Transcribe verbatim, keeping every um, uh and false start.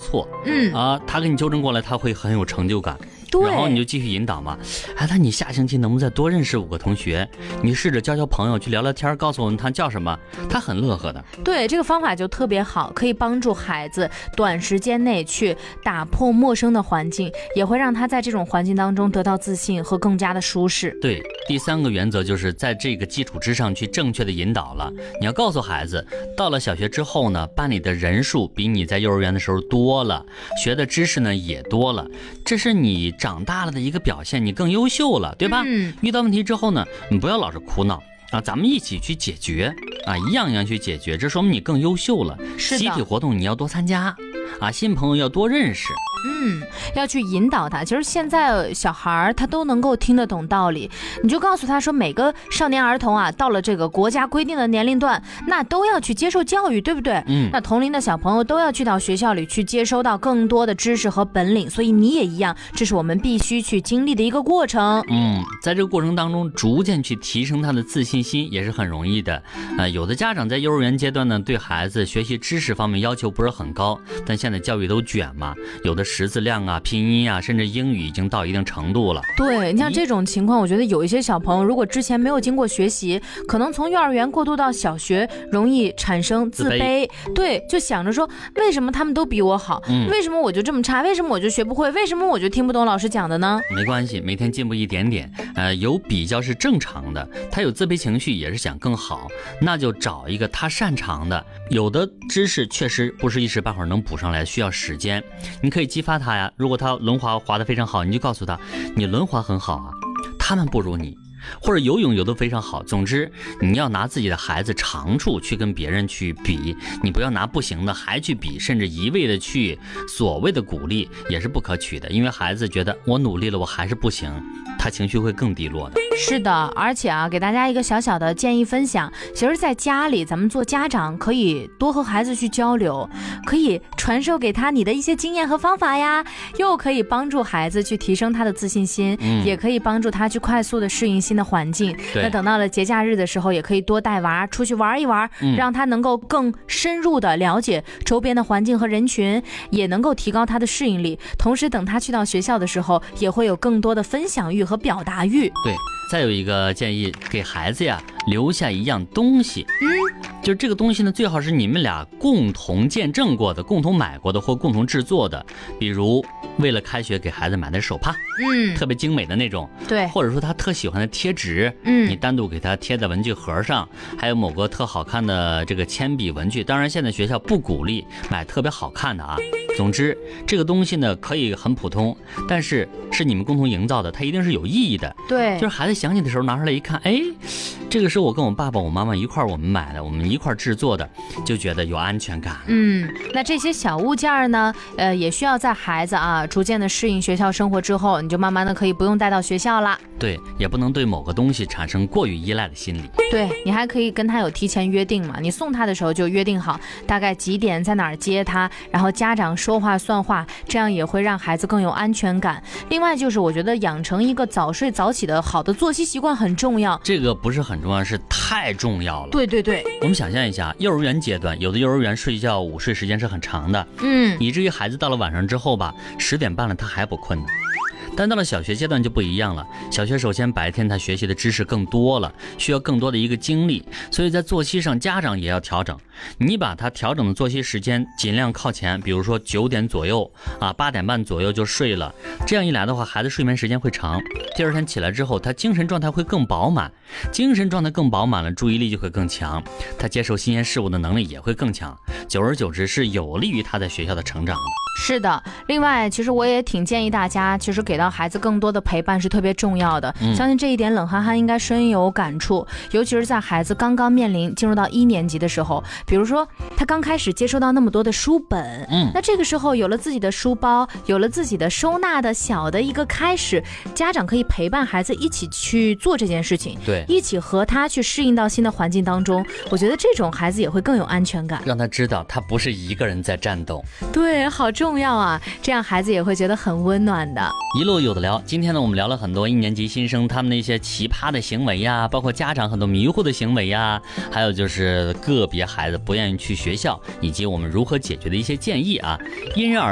错， 嗯啊，他给你纠正过来，他会很有成就感。 对， 然后你就继续引导嘛。哎，那你下星期能不能再多认识五个同学？你试着交交朋友，去聊聊天，告诉我们他叫什么，他很乐呵的。 对，这个方法就特别好，可以帮助孩子短时间内去打破陌生的环境，也会让他在这种环境当中得到自信和更加的舒适。 对，第三个原则就是在这个基础之上去正确的引导了。你要告诉孩子，到了小学之后呢，班里的人数比你在幼儿园的时候多了，学的知识呢也多了，这是你长大了的一个表现，你更优秀了，对吧？ 嗯， 遇到问题之后呢，你不要老是哭闹啊，咱们一起去解决啊，一样一样去解决，这说明你更优秀了。 是的， 集体活动你要多参加啊，新朋友要多认识。 嗯，要去引导他。其实现在小孩他都能够听得懂道理，你就告诉他说，每个少年儿童啊，到了这个国家规定的年龄段，那都要去接受教育，对不对？ 嗯， 那同龄的小朋友都要去到学校里去接收到更多的知识和本领，所以你也一样，这是我们必须去经历的一个过程。 嗯，在这个过程当中，逐渐去提升他的自信心也是很容易的。呃，有的家长在幼儿园阶段呢，对孩子学习知识方面要求不是很高，但现在教育都卷嘛，有的识字量啊、拼音啊，甚至英语已经到一定程度了。 对，你像这种情况，我觉得有一些小朋友如果之前没有经过学习，可能从幼儿园过渡到小学，容易产生自卑。自卑对，就想着说，为什么他们都比我好、嗯、为什么我就这么差，为什么我就学不会，为什么我就听不懂老师讲的呢？ 没关系，每天进步一点点，呃，有比较是正常的。他有自卑情绪也是想更好，那就找一个他擅长的。有的知识确实不是一时半会儿能补上来，需要时间，你可以激发他呀。如果他轮滑滑得非常好，你就告诉他，你轮滑很好啊，他们不如你。或者游泳游得非常好，总之你要拿自己的孩子长处去跟别人去比，你不要拿不行的还去比，甚至一味的去所谓的鼓励，也是不可取的。因为孩子觉得我努力了我还是不行，他情绪会更低落的。 是的，而且啊，给大家一个小小的建议分享，其实在家里咱们做家长可以多和孩子去交流，可以传授给他你的一些经验和方法呀，又可以帮助孩子去提升他的自信心、嗯、也可以帮助他去快速的适应新的环境。那等到了节假日的时候，也可以多带娃出去玩一玩、嗯、让他能够更深入的了解周边的环境和人群，也能够提高他的适应力。同时等他去到学校的时候，也会有更多的分享欲和表达欲。 对，再有一个建议，给孩子呀留下一样东西，嗯，就是这个东西呢，最好是你们俩共同见证过的、共同买过的或共同制作的。比如为了开学给孩子买的手帕，嗯，特别精美的那种， 对， 或者说他特喜欢的贴纸，嗯，你单独给他贴在文具盒上，还有某个特好看的这个铅笔文具。当然现在学校不鼓励买特别好看的啊。总之这个东西呢可以很普通，但是是你们共同营造的，它一定是有意义的。 对， 就是孩子想起的时候拿出来一看，哎，这个是我跟我爸爸我妈妈一块我们买的，我们一块制作的，就觉得有安全感。 嗯，那这些小物件呢，呃，也需要在孩子啊逐渐的适应学校生活之后，你就慢慢的可以不用带到学校了。 对，也不能对某个东西产生过于依赖的心理。 对，你还可以跟他有提前约定嘛，你送他的时候就约定好大概几点在哪儿接他，然后家长说话算话，这样也会让孩子更有安全感。另外就是我觉得养成一个早睡早起的好的作息习惯很重要。 这个不是很重要，是太重要了。 对对对， 我们想象一下，幼儿园阶段有的幼儿园睡觉午睡时间是很长的， 嗯， 以至于孩子到了晚上之后吧，十点半了他还不困呢。但到了小学阶段就不一样了，小学首先白天他学习的知识更多了，需要更多的一个精力，所以在作息上家长也要调整。你把他调整的作息时间尽量靠前，比如说九点左右啊，八点半左右就睡了，这样一来的话，孩子睡眠时间会长，第二天起来之后他精神状态会更饱满，精神状态更饱满了，注意力就会更强，他接受新鲜事物的能力也会更强，久而久之是有利于他在学校的成长的。 是的，另外其实我也挺建议大家，其实给到孩子更多的陪伴是特别重要的、嗯、相信这一点冷憨憨应该深有感触，尤其是在孩子刚刚面临进入到一年级的时候，比如说他刚开始接收到那么多的书本，嗯，那这个时候有了自己的书包，有了自己的收纳的小的一个开始，家长可以陪伴孩子一起去做这件事情， 对， 一起和他去适应到新的环境当中，我觉得这种孩子也会更有安全感， 让他知道他不是一个人在战斗。 对，好重要啊，这样孩子也会觉得很温暖的。 一路有的聊，今天呢我们聊了很多一年级新生他们的一些奇葩的行为呀，包括家长很多迷糊的行为呀，还有就是个别孩子不愿意去学校，以及我们如何解决的一些建议啊，因人而